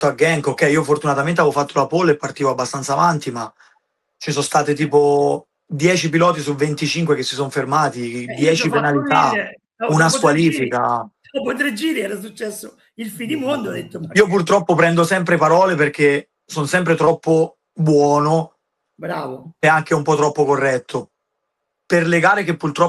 a Genk, ok, io fortunatamente avevo fatto la pole e partivo abbastanza avanti, ma ci sono state tipo 10 piloti su 25 che si sono fermati, Io ti ho 10 fatto penalità, ridere. una squalifica. Dopo 3 giri era successo il finimondo, ho detto: "Ma Io che" purtroppo prendo sempre parole perché sono sempre troppo buono bravo. e anche un po' troppo corretto. Per le gare che purtroppo